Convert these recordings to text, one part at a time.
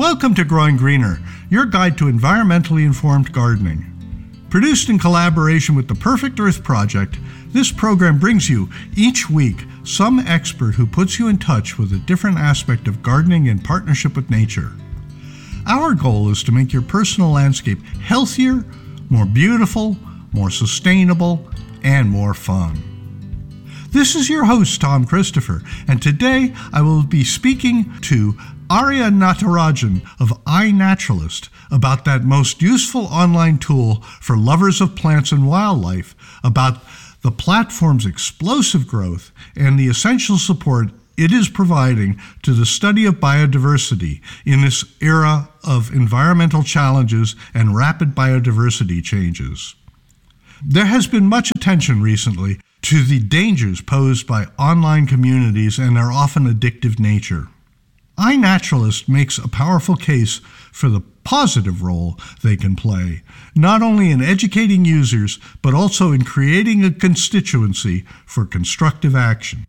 Welcome to Growing Greener, your guide to environmentally informed gardening. Produced in collaboration with the Perfect Earth Project, this program brings you, each week, some expert who puts you in touch with a different aspect of gardening in partnership with nature. Our goal is to make your personal landscape healthier, more beautiful, more sustainable, and more fun. This is your host, Tom Christopher, and today I will be speaking to Arya Natarajan of iNaturalist about that most useful online tool for lovers of plants and wildlife, about the platform's explosive growth and the essential support it is providing to the study of biodiversity in this era of environmental challenges and rapid biodiversity changes. There has been much attention recently to the dangers posed by online communities and their often addictive nature. iNaturalist makes a powerful case for the positive role they can play, not only in educating users, but also in creating a constituency for constructive action.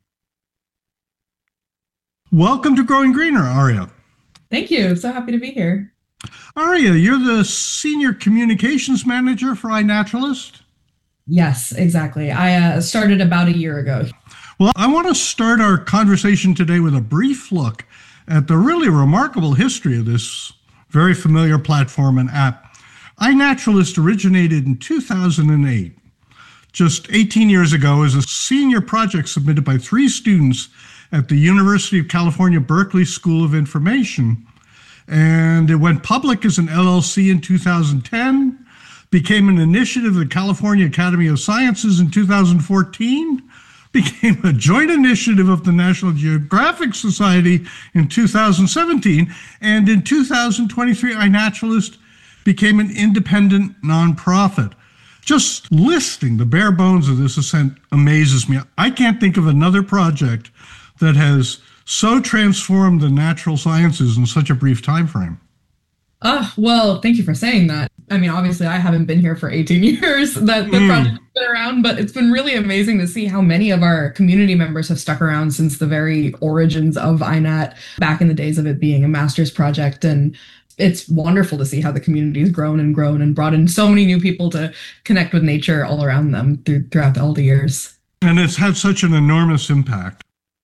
Welcome to Growing Greener, Arya. Thank you. So happy to be here. Arya, you're the Senior Communications Manager for iNaturalist? Yes, exactly. I started about a year ago. Well, I want to start our conversation today with a brief look at the really remarkable history of this very familiar platform and app. iNaturalist originated in 2008, just 18 years ago, as a senior project submitted by 3 students at the University of California, Berkeley School of Information. And it went public as an LLC in 2010, became an initiative of the California Academy of Sciences in 2014, became a joint initiative of the National Geographic Society in 2017, and in 2023, iNaturalist became an independent nonprofit. Just listing the bare bones of this ascent amazes me. I can't think of another project that has so transformed the natural sciences in such a brief time frame. Well, thank you for saying that. I mean, obviously, I haven't been here for 18 years that the project has been around, but it's been really amazing to see how many of our community members have stuck around since the very origins of iNat, back in the days of it being a master's project. And it's wonderful to see how the community has grown and brought in so many new people to connect with nature all around them throughout all the years. And it's had such an enormous impact.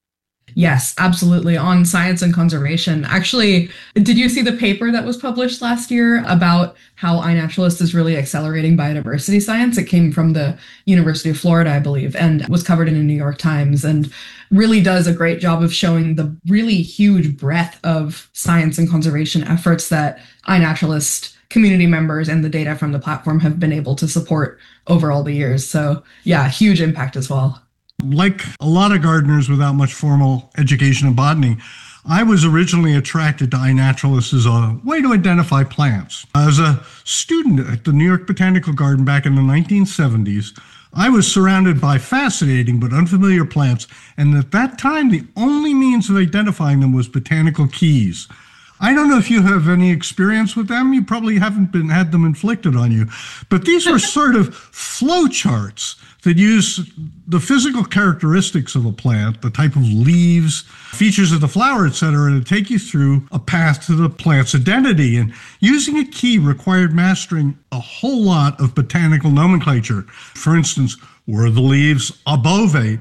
Yes, absolutely. On science and conservation. Actually, did you see the paper that was published last year about how iNaturalist is really accelerating biodiversity science? It came from the University of Florida, I believe, and was covered in the New York Times, and really does a great job of showing the really huge breadth of science and conservation efforts that iNaturalist community members and the data from the platform have been able to support over all the years. So yeah, huge impact as well. Like a lot of gardeners without much formal education in botany, I was originally attracted to iNaturalist as a way to identify plants. As a student at the New York Botanical Garden back in the 1970s, I was surrounded by fascinating but unfamiliar plants, and at that time, the only means of identifying them was botanical keys. I don't know if you have any experience with them. You probably haven't had them inflicted on you. But these were sort of flow charts that use the physical characteristics of a plant, the type of leaves, features of the flower, etc., to take you through a path to the plant's identity. And using a key required mastering a whole lot of botanical nomenclature. For instance, were the leaves obovate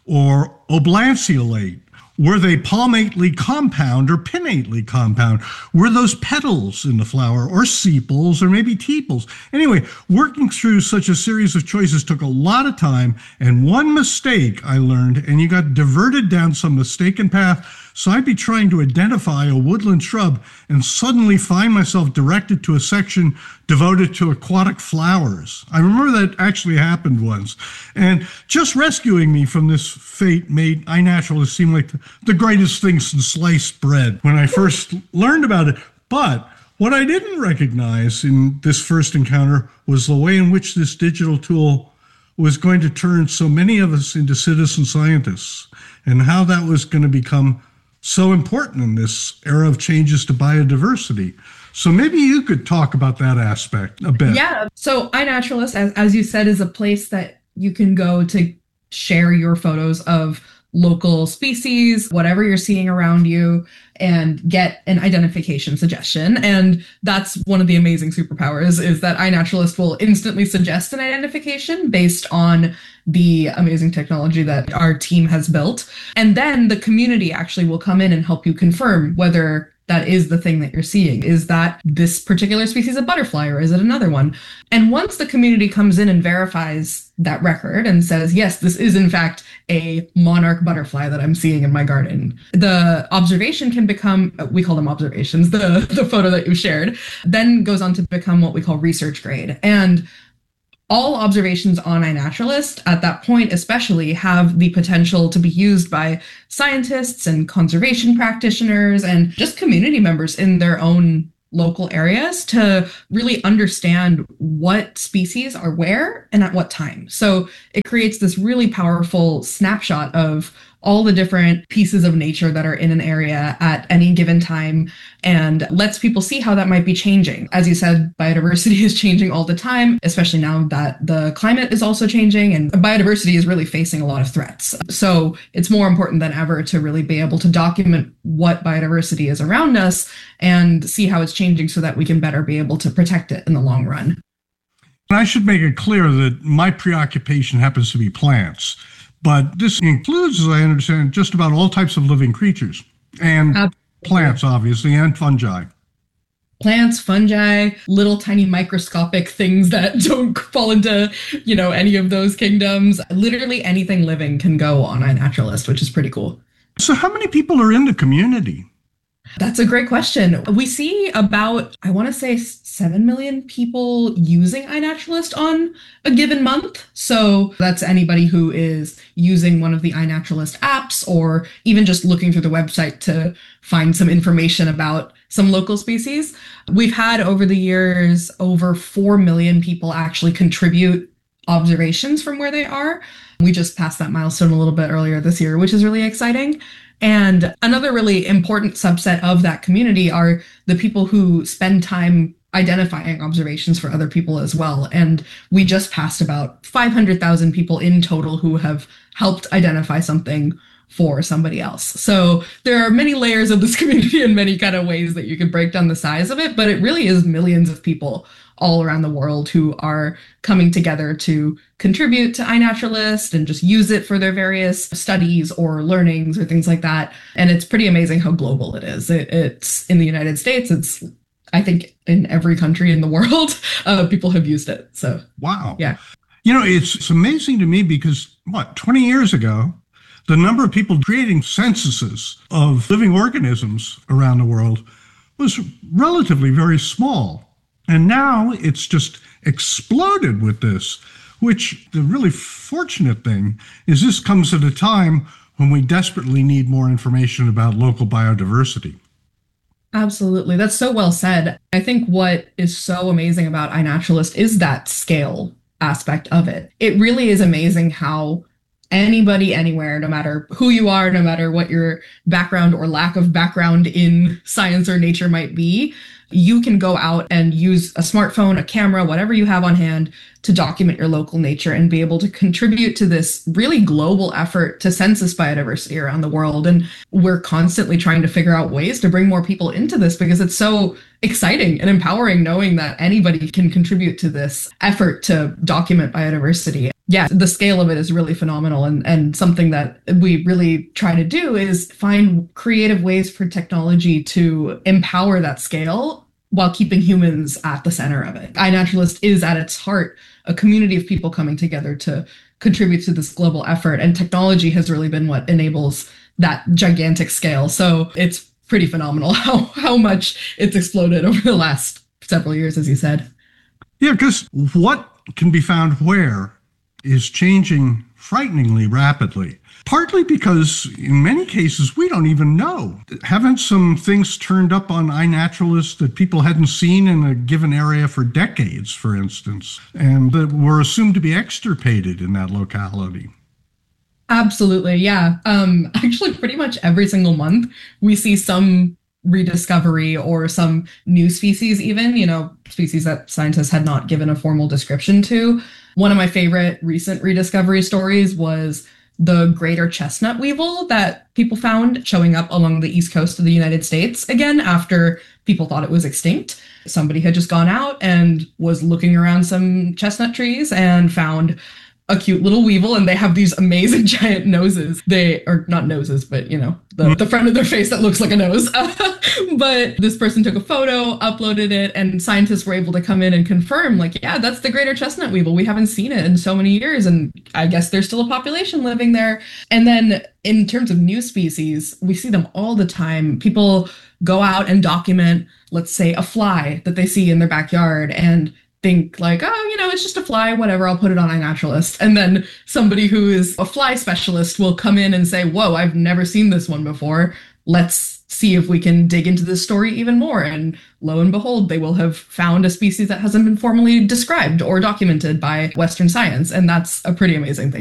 or oblanceolate? Were they palmately compound or pinnately compound? Were those petals in the flower or sepals or maybe tepals? Anyway, working through such a series of choices took a lot of time, and one mistake I learned, and you got diverted down some mistaken path. So I'd be trying to identify a woodland shrub and suddenly find myself directed to a section devoted to aquatic flowers. I remember that actually happened once. And just rescuing me from this fate made iNaturalist seem like the greatest thing since sliced bread when I first learned about it. But what I didn't recognize in this first encounter was the way in which this digital tool was going to turn so many of us into citizen scientists, and how that was going to become so important in this era of changes to biodiversity. So maybe you could talk about that aspect a bit. Yeah. So iNaturalist, as you said, is a place that you can go to share your photos of local species, whatever you're seeing around you, and get an identification suggestion. And that's one of the amazing superpowers, is that iNaturalist will instantly suggest an identification based on the amazing technology that our team has built. And then the community actually will come in and help you confirm whether that is the thing that you're seeing. Is that this particular species a butterfly, or is it another one? And once the community comes in and verifies that record and says, yes, this is in fact a monarch butterfly that I'm seeing in my garden, the observation can become, we call them observations, the photo that you shared, then goes on to become what we call research grade. And all observations on iNaturalist at that point especially have the potential to be used by scientists and conservation practitioners and just community members in their own local areas to really understand what species are where and at what time. So it creates this really powerful snapshot of all the different pieces of nature that are in an area at any given time, and lets people see how that might be changing. As you said, biodiversity is changing all the time, especially now that the climate is also changing, and biodiversity is really facing a lot of threats. So it's more important than ever to really be able to document what biodiversity is around us and see how it's changing so that we can better be able to protect it in the long run. And I should make it clear that my preoccupation happens to be plants. But this includes, as I understand, just about all types of living creatures and plants, obviously, and fungi. Plants, fungi, little tiny microscopic things that don't fall into, any of those kingdoms. Literally anything living can go on iNaturalist, which is pretty cool. So how many people are in the community? That's a great question. We see about, I want to say 7 million people using iNaturalist on a given month. So that's anybody who is using one of the iNaturalist apps or even just looking through the website to find some information about some local species. We've had over the years over 4 million people actually contribute observations from where they are. We just passed that milestone a little bit earlier this year, which is really exciting. And another really important subset of that community are the people who spend time identifying observations for other people as well. And we just passed about 500,000 people in total who have helped identify something for somebody else. So there are many layers of this community and many kind of ways that you could break down the size of it, but it really is millions of people all around the world who are coming together to contribute to iNaturalist and just use it for their various studies or learnings or things like that. And it's pretty amazing how global it is. It's in the United States. It's, I think, in every country in the world, people have used it. So, wow. Yeah. It's amazing to me because, 20 years ago, the number of people creating censuses of living organisms around the world was relatively very small. And now it's just exploded with this, which the really fortunate thing is this comes at a time when we desperately need more information about local biodiversity. Absolutely. That's so well said. I think what is so amazing about iNaturalist is that scale aspect of it. It really is amazing how anybody, anywhere, no matter who you are, no matter what your background or lack of background in science or nature might be, you can go out and use a smartphone, a camera, whatever you have on hand to document your local nature and be able to contribute to this really global effort to census biodiversity around the world. And we're constantly trying to figure out ways to bring more people into this because it's so exciting and empowering knowing that anybody can contribute to this effort to document biodiversity. Yeah, the scale of it is really phenomenal. And something that we really try to do is find creative ways for technology to empower that scale while keeping humans at the center of it. iNaturalist is at its heart a community of people coming together to contribute to this global effort. And technology has really been what enables that gigantic scale. So it's pretty phenomenal how much it's exploded over the last several years, as you said. Yeah, because what can be found where is changing frighteningly rapidly, partly because in many cases we don't even know. Haven't some things turned up on iNaturalist that people hadn't seen in a given area for decades, for instance, and that were assumed to be extirpated in that locality? Absolutely, yeah. Actually, pretty much every single month we see some rediscovery or some new species, even, species that scientists had not given a formal description to. One of my favorite recent rediscovery stories was the greater chestnut weevil that people found showing up along the east coast of the United States again after people thought it was extinct. Somebody had just gone out and was looking around some chestnut trees and found a cute little weevil, and they have these amazing giant noses. They are not noses, but the front of their face that looks like a nose. But this person took a photo, uploaded it, and scientists were able to come in and confirm, like, yeah, that's the greater chestnut weevil. We haven't seen it in so many years, and I guess there's still a population living there. And then in terms of new species, we see them all the time. People go out and document, let's say, a fly that they see in their backyard and think like, oh, it's just a fly, whatever, I'll put it on iNaturalist. And then somebody who is a fly specialist will come in and say, whoa, I've never seen this one before. Let's see if we can dig into this story even more. And lo and behold, they will have found a species that hasn't been formally described or documented by Western science. And that's a pretty amazing thing.